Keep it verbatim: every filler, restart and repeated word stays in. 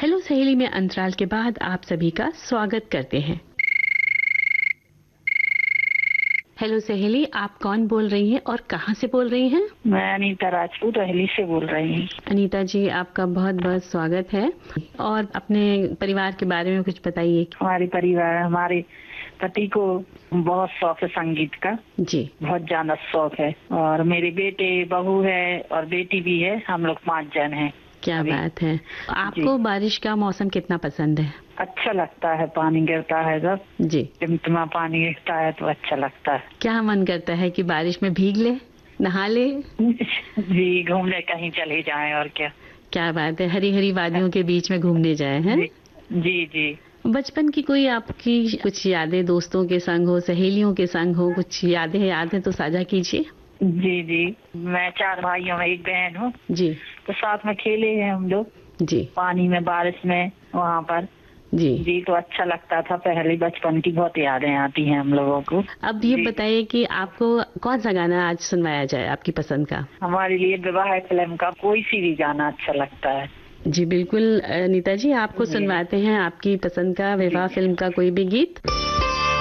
Hello सहेली में अंतराल के बाद आप सभी का स्वागत करते हैं। हेलो सहेली, आप कौन बोल रही हैं और कहां से बोल रही हैं? मैं अनीता राजपूत अहली से बोल रही हूँ। अनीता जी, आपका बहुत बहुत स्वागत है। और अपने परिवार के बारे में कुछ बताइए। हमारे परिवार हमारे पति को बहुत शौक है संगीत का जी, बहुत ज्यादा शौक है। और मेरे बेटे बहू है और बेटी भी है। हम लोग पाँच जन हैं। क्या बात है। आपको बारिश का मौसम कितना पसंद है? अच्छा लगता है, पानी गिरता है जब जी, टिमटिमा पानी गिरता है तो अच्छा लगता है। क्या मन करता है कि बारिश में भीग ले, नहा ले? जी, घूमने कहीं चले जाएं और क्या। क्या बात है, हरी हरी वादियों के बीच में घूमने जाए हैं। जी जी, जी। बचपन की कोई आपकी कुछ यादें दोस्तों के संग हो, सहेलियों के संग हो, कुछ यादें याद है तो साझा कीजिए। जी जी, मैं चार भाइयों में एक बहन हूँ। जी, तो साथ में खेले हैं हम लोग जी, पानी में, बारिश में, वहाँ पर। जी जी, तो अच्छा लगता था। पहले बचपन की बहुत यादें आती हैं हम लोगों को। अब ये बताइए कि आपको कौन सा गाना आज सुनवाया जाए आपकी पसंद का? हमारे लिए विवाह फिल्म का कोई सी भी गाना अच्छा लगता है। जी बिल्कुल नीता जी, आपको सुनवाते हैं आपकी पसंद का विवाह फिल्म का कोई भी गीत।